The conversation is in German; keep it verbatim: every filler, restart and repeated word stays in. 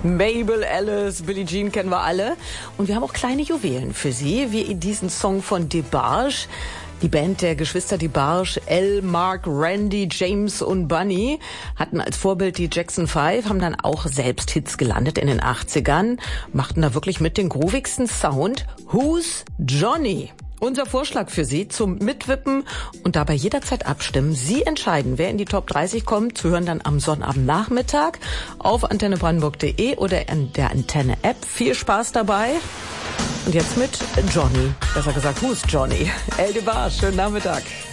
Mabel, Alice, Billie Jean kennen wir alle. Und wir haben auch kleine Juwelen für Sie, wie diesen Song von DeBarge. Die Band der Geschwister DeBarge, Elle, Mark, Randy, James und Bunny, hatten als Vorbild die Jackson Five, haben dann auch selbst Hits gelandet in den achtzigern, machten da wirklich mit den groovigsten Sound. Who's Johnny? Unser Vorschlag für Sie zum Mitwippen und dabei jederzeit abstimmen. Sie entscheiden, wer in die Top dreißig kommt, zu hören dann am Sonnabendnachmittag auf antenne brandenburg punkt de oder in der Antenne-App. Viel Spaß dabei. Und jetzt mit Johnny, besser gesagt, Who's Johnny? Elle DeBarge, schönen Nachmittag.